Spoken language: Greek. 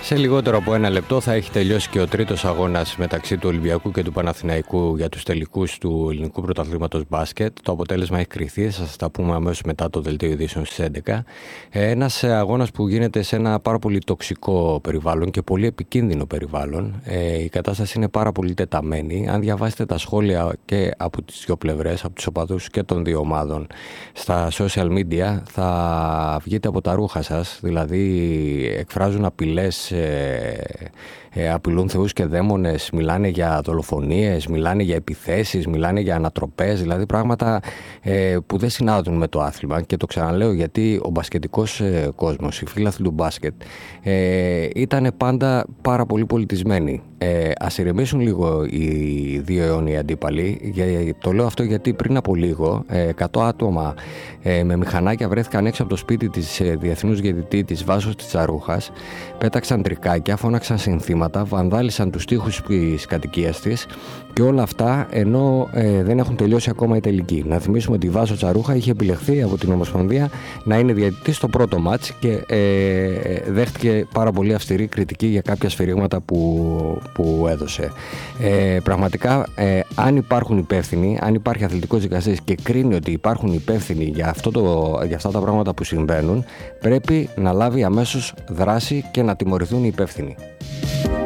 Σε λιγότερο από ένα λεπτό θα έχει τελειώσει και ο τρίτος αγώνας μεταξύ του Ολυμπιακού και του Παναθηναϊκού για τους τελικούς του ελληνικού πρωταθλήματος μπάσκετ. Το αποτέλεσμα έχει κριθεί, θα σας τα πούμε αμέσως μετά το δελτίο ειδήσεων στις 11. Ένας αγώνας που γίνεται σε ένα πάρα πολύ τοξικό περιβάλλον και πολύ επικίνδυνο περιβάλλον. Η κατάσταση είναι πάρα πολύ τεταμένη. Αν διαβάσετε τα σχόλια και από τις δύο πλευρές, από τους οπαδούς και των δύο ομάδων, στα social media θα βγείτε από τα ρούχα σας, δηλαδή εκφράζουν απειλές, απειλούν θεούς και δαίμονες, μιλάνε για δολοφονίες, μιλάνε για επιθέσεις, μιλάνε για ανατροπές, δηλαδή πράγματα που δεν συνάδουν με το άθλημα. Και το ξαναλέω γιατί ο μπασκετικός κόσμος, οι φίλαθλοι του μπάσκετ ήταν πάντα πάρα πολύ πολιτισμένοι. Ας ηρεμήσουν λίγο οι δύο αιώνιοι αντίπαλοι. Το λέω αυτό γιατί πριν από λίγο 100 άτομα με μηχανάκια βρέθηκαν έξω από το σπίτι της διεθνούς διαιτητή της Βάσος της Τσαρούχας, πέταξαν τρικάκια, φώναξαν συνθήματα, βανδάλισαν τους τοίχους της κατοικίας της και όλα αυτά ενώ δεν έχουν τελειώσει ακόμα η τελική. Να θυμίσουμε ότι η Βάσο Τσαρούχα είχε επιλεχθεί από την Ομοσπονδία να είναι διαιτητής στο πρώτο μάτς και δέχτηκε πάρα πολύ αυστηρή κριτική για κάποια σφυρίγματα που έδωσε. Πραγματικά, αν υπάρχουν υπεύθυνοι, αν υπάρχει αθλητικός δικαστής και κρίνει ότι υπάρχουν υπεύθυνοι για αυτά τα πράγματα που συμβαίνουν, πρέπει να λάβει αμέσως δράση και να τιμωρηθούν οι υπεύθυνοι.